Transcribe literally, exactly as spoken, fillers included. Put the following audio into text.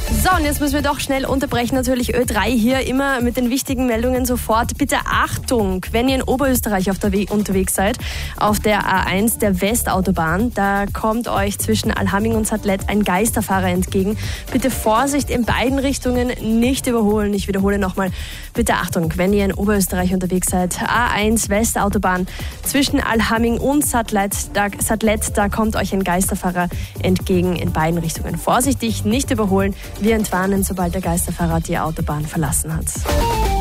So, und jetzt müssen wir doch schnell unterbrechen. Natürlich Ö drei hier immer mit den wichtigen Meldungen sofort. Bitte Achtung, wenn ihr in Oberösterreich auf der We- unterwegs seid, auf der A eins der Westautobahn, da kommt euch zwischen Alhaming und Satlet ein Geisterfahrer entgegen. Bitte Vorsicht in beiden Richtungen, nicht überholen. Ich wiederhole nochmal, bitte Achtung, wenn ihr in Oberösterreich unterwegs seid. A eins Westautobahn zwischen Alhaming und Satlet, da, Satlet, da kommt euch ein Geisterfahrer entgegen in beiden Richtungen. Vorsichtig, nicht überholen. Wir entwarnen, sobald der Geisterfahrer die Autobahn verlassen hat.